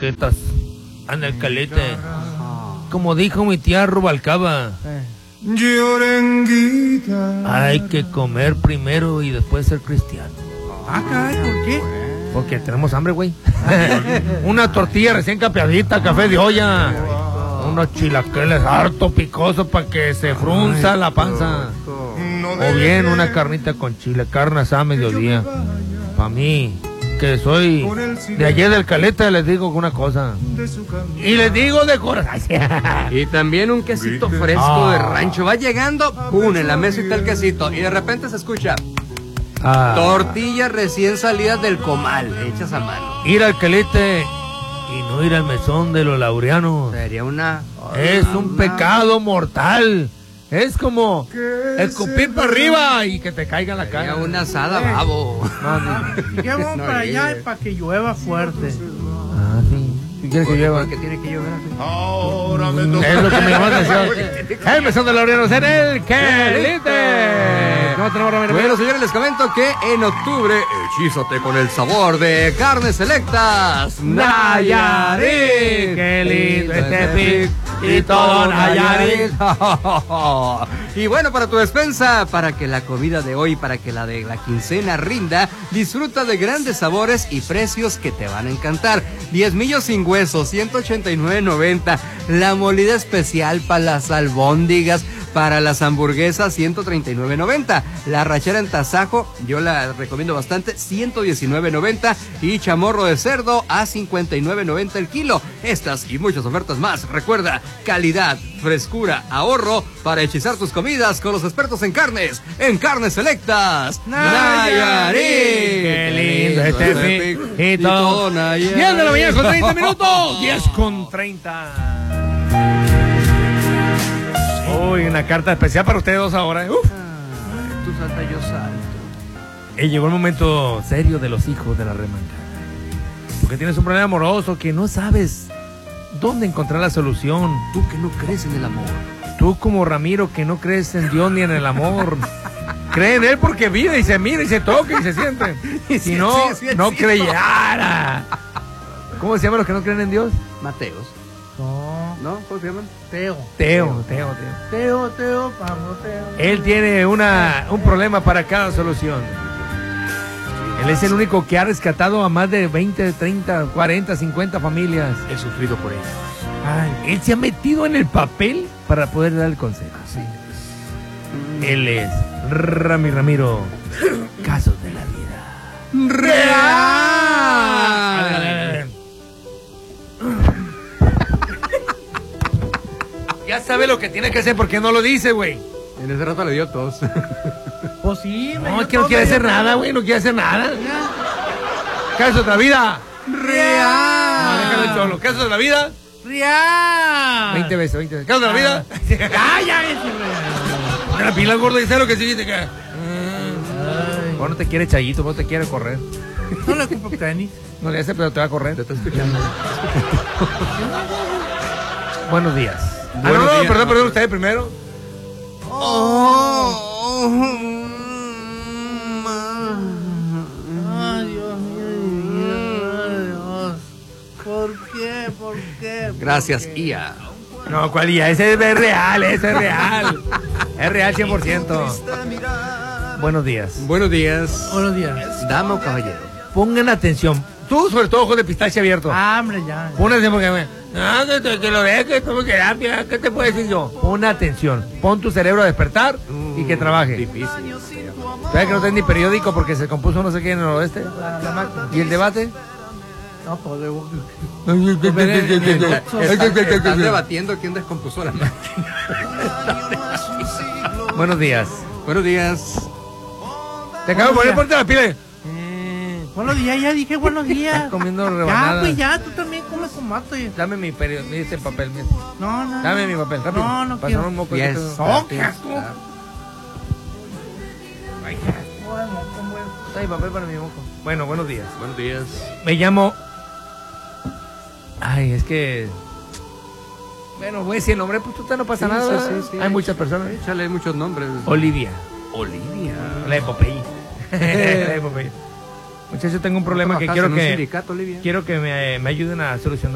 croquetas en el calete. Como dijo mi tía Rubalcaba, hay que comer primero y después ser cristiano. Ah, caray, ¿por qué? Porque tenemos hambre, güey. Una tortilla recién capeadita, café de olla. Unos chilaquiles harto picosos para que se frunza la panza. O bien una carnita con chile, carne asada a mediodía. Para mí, que soy de ayer del Caleta, les digo una cosa. Y les digo de corazón. Y también un quesito fresco de rancho. Va llegando, ¡pum!, en la mesa y está el quesito. Y de repente se escucha tortillas recién salidas del comal, hechas a mano. Ir al Calete y no ir al mesón de los laureanos. Sería una... Es un pecado mortal. Es como escupir para arriba y que te caiga la cara. Una asada, babo. ¿Y qué vamos para allá para que llueva fuerte? Ah, sí. ¿Qué quieres que llueva? Porque tiene que llover así. Ahora me toca. Es lo que me llamó la atención. El mesón de laureanos en el Calete. ¿Cómo tenemos, Ramiro? Bueno, señores, les comento que en octubre hechízate con el sabor de Carnes Selectas Nayarit. Qué lindo este pic y todo Nayarit. Y bueno, para tu despensa, para que la comida de hoy, para que la de la quincena rinda, disfruta de grandes sabores y precios que te van a encantar. 10 millos sin hueso, 189.90. La molida especial para las albóndigas, para las hamburguesas, 139.90. La rachera en tasajo, yo la recomiendo bastante, 119.90. Y chamorro de cerdo a 59.90 el kilo. Estas y muchas ofertas más. Recuerda, calidad, frescura, ahorro para hechizar tus comidas con los expertos en Carnes Selectas Nayarit. Qué lindo este pijito. 10 de la mañana con 30 minutos. 10 con 30. Uy, una carta especial para ustedes dos ahora. Tú salta, yo salto. Llegó el momento serio de los hijos de la remangada. Porque tienes un problema amoroso que no sabes dónde encontrar la solución. Tú que no crees en el amor. Tú como Ramiro que no crees en Dios ni en el amor. Cree en Él porque vive y se mira y se toca y se siente. Y si no, no creyera. ¿Cómo se llaman los que no creen en Dios? Mateos. ¿No? ¿Cómo se llaman? Teo, vamos, Teo. Él tiene un problema para cada solución. Él es el único que ha rescatado a más de 20, 30, 40, 50 familias. He sufrido por ellos. Ay, él se ha metido en el papel para poder dar el consejo. Sí. Él es Ramiro. Casos de la vida real. Ya sabe lo que tiene que hacer, ¿por qué no lo dice, güey? En ese rato le dio tos. Pues sí, No, es que no quiere hacer nada, güey, no quiere hacer nada. Casos de la vida real. No, déjalo el cholo. Casos de la vida real. 20 veces. Casos de la vida. Ya, La pila gordo dice lo que sí dice que. Vos no te quiere Chayito, vos te quiere correr. No le compro tenis. No le hace, pero te va a correr. Te está escuchando. Buenos días. Buenos días. Perdón, ustedes primero. Ay, Dios mío. ¿Por qué? Gracias, Ia. No, ¿cuál día? Ese es real. Es real 100%. Buenos días. Buenos días. Buenos días. Dama o caballero. Pongan atención. Tú, sobre todo, ojos de pistache abierto. Hombre, ya. Pon atención porque que lo dejes, como que ¿qué te puedo decir yo? Pon atención. Pon tu cerebro a despertar y que trabaje. Difícil. ¿Sabes que no tenés ni periódico porque se compuso no sé qué en el oeste? La máquina. ¿Y el debate? No, pues debo. Están debatiendo quién descompuso la máquina. Buenos días. Buenos días. Te acabo de poner, ponte la pila. Buenos días, ya dije buenos días. Estás comiendo Ya, rebanadas. pues ya, tú también comes con mato. Dame mi periódico, este papel. Mira. No. Dame mi papel, rápido. No Pasar quiero. un moco. Yes. No, qué asco. Está mi papel para mi moco. Bueno, buenos días. Buenos días. Me llamo... Ay, es que... Bueno, voy a decir el nombre, pues no pasa Sí, nada. sí. Hay muchas personas. Échale muchos nombres. Olivia. La de Popeye. La Eh. de Popeye. Muchachos, tengo un problema que ¿Trabajas quiero en un que... sindicato, Olivia? Quiero que me ayuden a solucionar.